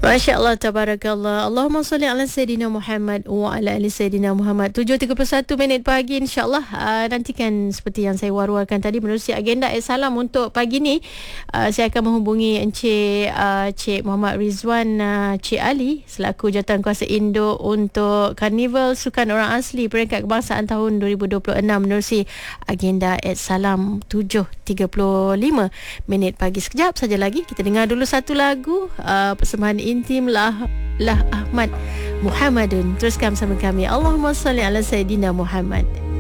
Masya Allah, tabarakallah. Allahumma salli ala Sayyidina Muhammad wa ala ali Sayyidina Muhammad. 7.31 minit pagi, insyaAllah. Nantikan seperti yang saya war-warkan tadi, menerusi agenda salam untuk pagi ni. Saya akan menghubungi Encik Muhammad Rizwan Cik Ali selaku Jawatankuasa Indo untuk Karnival Sukan Orang Asli Peringkat Kebangsaan tahun 2026, menerusi agenda salam 7.35 minit pagi. Sekejap saja lagi kita dengar dulu satu lagu persembahan intim lah Ahmad Muhammadun. Teruskan bersama kami. Allahumma salli ala Sayyidina Muhammad.